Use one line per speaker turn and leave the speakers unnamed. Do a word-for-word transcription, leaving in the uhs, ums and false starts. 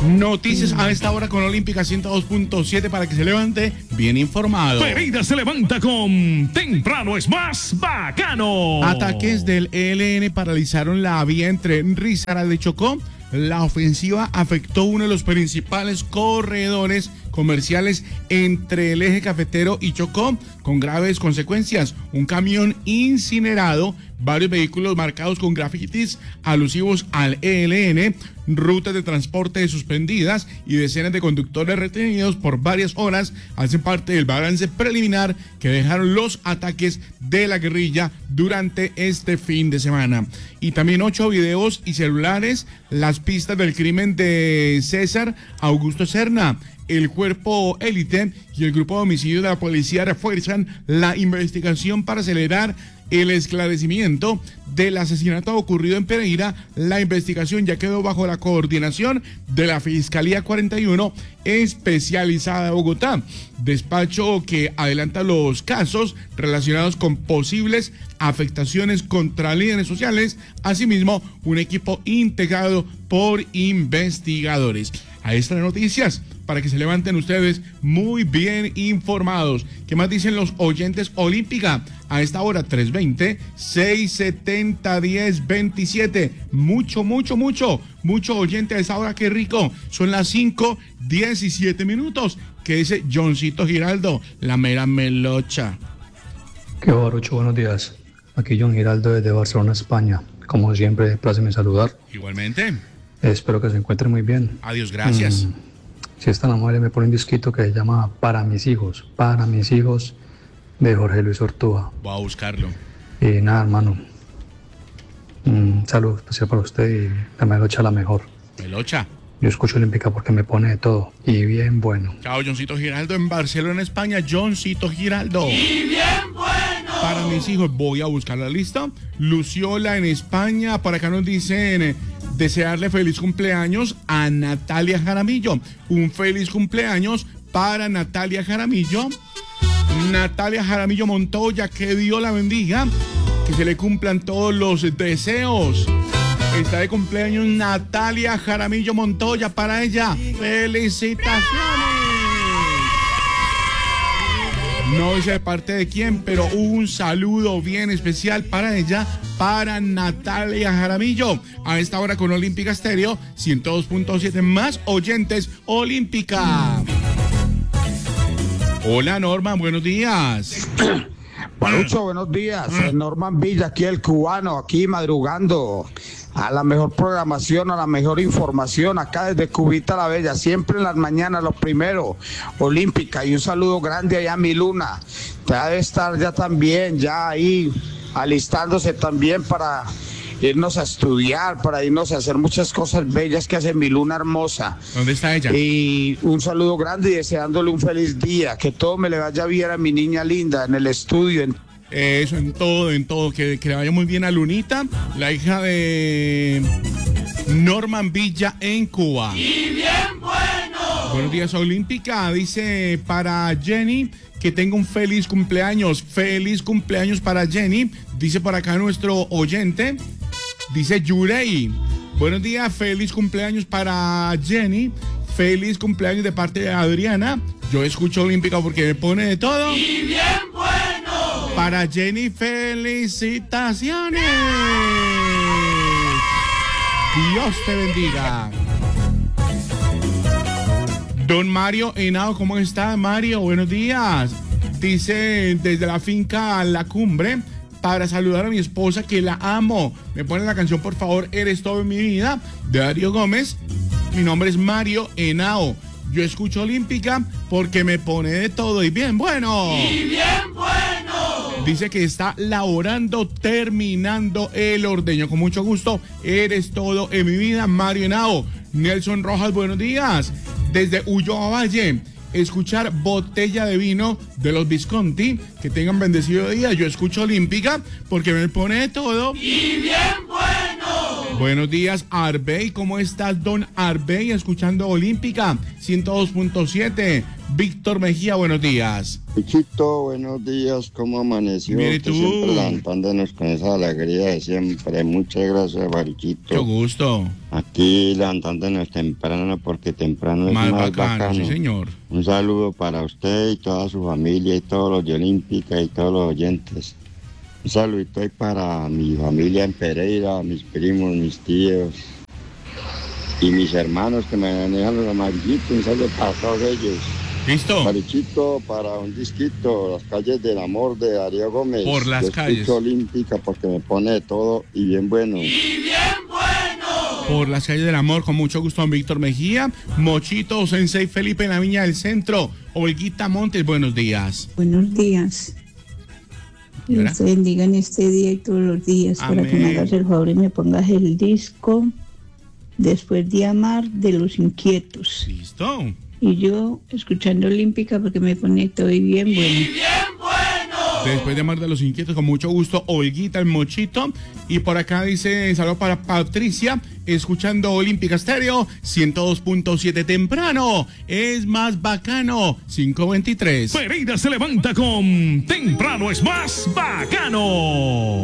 Noticias a esta hora con Olímpica ciento dos punto siete para que se levante bien informado.
Pereira se levanta con temprano es más bacano.
Ataques del E L N paralizaron la vía entre Risaralda y Chocó. La ofensiva afectó uno de los principales corredores comerciales entre el eje cafetero y Chocó, con graves consecuencias. Un camión incinerado, varios vehículos marcados con grafitis alusivos al E L N, rutas de transporte suspendidas y decenas de conductores retenidos por varias horas hacen parte del balance preliminar que dejaron los ataques de la guerrilla durante este fin de semana. Y también ocho videos y celulares, las pistas del crimen de César Augusto Serna. El cuerpo élite y el grupo de homicidios de la policía refuerzan la investigación para acelerar el esclarecimiento del asesinato ocurrido en Pereira. La investigación ya quedó bajo la coordinación de la Fiscalía cuarenta y uno especializada de Bogotá, despacho que adelanta los casos relacionados con posibles afectaciones contra líderes sociales. Asimismo, un equipo integrado por investigadores. A estas noticias, para que se levanten ustedes muy bien informados. ¿Qué más dicen los oyentes Olímpica? A esta hora, tres veinte, seiscientos setenta, diez veintisiete. Mucho, mucho, mucho, mucho oyente a esta hora, qué rico. Son las cinco diecisiete minutos. ¿Qué dice Johncito Giraldo? La mera melocha.
Qué barucho, buenos días. Aquí John Giraldo desde Barcelona, España. Como siempre, pláceme saludar.
Igualmente.
Espero que se encuentren muy bien.
Adiós, gracias.
Mm, si están amables, me pone un disquito que se llama Para mis hijos, para mis hijos, de Jorge Luis Ortúa.
Voy a buscarlo.
Y nada, hermano. Un saludo especial para usted y la melocha la mejor.
Melocha.
Yo escucho Olímpica porque me pone de todo. Y bien bueno.
Chao, Johncito Giraldo en Barcelona, España. Johncito Giraldo.
Y bien bueno.
Para mis hijos, voy a buscar la lista. Luciola en España. Por acá nos dicen eh, desearle feliz cumpleaños a Natalia Jaramillo. Un feliz cumpleaños para Natalia Jaramillo. Natalia Jaramillo Montoya, que Dios la bendiga. Que se le cumplan todos los deseos. Está de cumpleaños Natalia Jaramillo Montoya, para ella. ¡Felicitaciones! No sé de parte de quién, pero un saludo bien especial para ella, para Natalia Jaramillo. A esta hora con Olímpica Estéreo, ciento dos punto siete, más oyentes Olímpica. Hola Norman, buenos días.
Palucho, buenos días. Norman Villa, aquí el cubano, aquí madrugando a la mejor programación, a la mejor información, acá desde Cubita la Bella, siempre en las mañanas, lo primero, Olímpica, y un saludo grande allá a mi Luna, ya debe estar ya también, ya ahí, alistándose también para irnos a estudiar, para irnos a hacer muchas cosas bellas que hace mi Luna hermosa.
¿Dónde está ella?
Y un saludo grande y deseándole un feliz día, que todo me le vaya bien a mi niña linda en el estudio, en
Eso, en todo, en todo. Que, que le vaya muy bien a Lunita, la hija de Norman Villa en Cuba.
Y bien bueno.
Buenos días, Olímpica. Dice para Jenny que tenga un feliz cumpleaños. Feliz cumpleaños para Jenny. Dice por acá nuestro oyente. Dice Yurei. Buenos días, feliz cumpleaños para Jenny. Feliz cumpleaños de parte de Adriana. Yo escucho Olímpica porque me pone de todo.
Y bien bueno.
Para Jenny, felicitaciones. Dios te bendiga. Don Mario Henao, ¿cómo está, Mario? Buenos días. Dice desde la finca La Cumbre, para saludar a mi esposa que la amo. Me pone la canción, por favor, Eres todo en mi vida, de Darío Gómez. Mi nombre es Mario Henao. Yo escucho Olímpica porque me pone de todo y bien bueno.
Y bien bueno.
Dice que está laborando, terminando el ordeño. Con mucho gusto, Eres todo en mi vida, Mario Henao. Nelson Rojas, buenos días. Desde Ulloa Valle, escuchar Botella de Vino de los Visconti. Que tengan bendecido día. Yo escucho Olímpica porque me pone de todo.
Y bien bueno.
Buenos días, Arbey. ¿Cómo estás, don Arbey? Escuchando Olímpica ciento dos punto siete. Víctor Mejía, buenos días.
Luchito, buenos días. ¿Cómo amaneció?
Mire
Usted
tú.
siempre levantándonos con esa alegría de siempre. Muchas gracias, Baruchito.
Mucho gusto.
Aquí levantándonos temprano porque temprano es
Más
más,
bacano,
bacano.
sí, señor.
Un saludo para usted y toda su familia y todos los de Olímpica y todos los oyentes. Un saludito ahí para mi familia en Pereira, mis primos, mis tíos y mis hermanos que me manejan los amarillitos. Un saludo para todos ellos.
¿Listo?
Marichito, para un disquito, Las calles del amor de Darío Gómez.
Por las
Yo
calles.
escucho Olímpica porque me pone de todo y bien bueno.
Y bien bueno.
Por las calles del amor, con mucho gusto, don Víctor Mejía. Mochito, Sensei Felipe en la Viña del Centro. Olguita Montes, buenos días.
Buenos días.
¿Y ahora?
Dios te bendiga en este día y todos los días.
Amén.
Para que me hagas el favor y me pongas el disco Después de amar de Los Inquietos.
¿Listo?
Y yo escuchando Olímpica porque me pone todo y bien bueno.
Y bien bueno.
Después de amar de los inquietos, con mucho gusto, Olguita, el Mochito. Y por acá dice, saludo para Patricia, escuchando Olímpica Estéreo, ciento dos punto siete temprano. Es más bacano, cinco veintitrés.
Pereira se levanta con Temprano es más bacano.